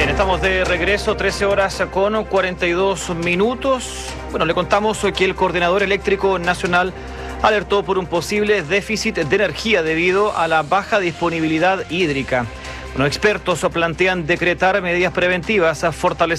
Bien, estamos de regreso, 13 horas con 42 minutos. Bueno, le contamos que el Coordinador Eléctrico Nacional alertó por un posible déficit de energía debido a la baja disponibilidad hídrica. Los expertos plantean decretar medidas preventivas a fortalecer